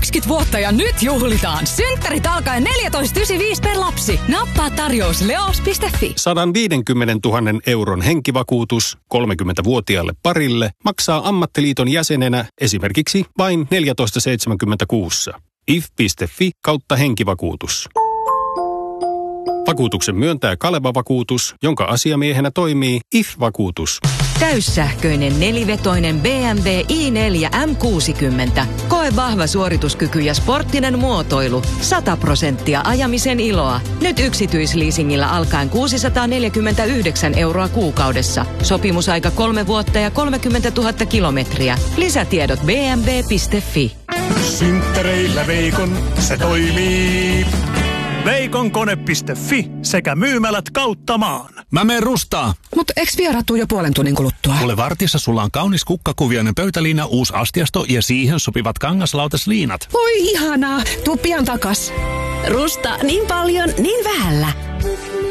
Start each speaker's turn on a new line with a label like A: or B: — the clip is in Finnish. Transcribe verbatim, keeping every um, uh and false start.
A: kaksikymmentä vuotta ja nyt juhlitaan. Synttärit alkaen neljätoista yhdeksänkymmentäviisi per lapsi. Nappaa tarjous leos piste fi.
B: sata viisikymmentätuhatta euron henkivakuutus kolmekymmentävuotiaalle parille maksaa ammattiliiton jäsenenä esimerkiksi vain neljätoista seitsemänkymmentäkuusi. if piste fi kautta henkivakuutus. Vakuutuksen myöntää Kaleva Vakuutus, jonka asiamiehenä toimii I F-vakuutus.
C: Täyssähköinen nelivetoinen B M W i neljä M kuusikymmentä. Koe vahva suorituskyky ja sporttinen muotoilu. sata prosenttia ajamisen iloa. Nyt yksityisleasingillä alkaen kuusisataaneljäkymmentäyhdeksän euroa kuukaudessa. Sopimusaika kolme vuotta ja kolmekymmentätuhatta kilometriä. Lisätiedot b m w piste fi.
D: Synttäreillä Veikon se toimii. Veikon kone piste fi sekä myymälät kautta maan.
E: Mä meen rustaa.
F: Mut eks vieraat tuu jo puolen tunnin kuluttua?
E: Kuule, vartissa sulla on kaunis kukkakuviainen pöytäliina, uusi astiasto ja siihen sopivat kangaslautasliinat.
F: Oi ihanaa, tuu pian takas.
G: Rusta niin paljon, niin vähällä.